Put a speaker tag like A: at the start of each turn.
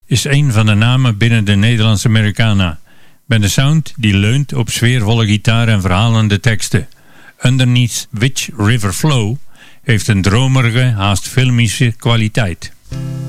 A: is een van de namen binnen de Nederlandse Americana, met een sound die leunt op sfeervolle gitaar en verhalende teksten. Underneath Which River Flow heeft een dromerige, haast filmische kwaliteit.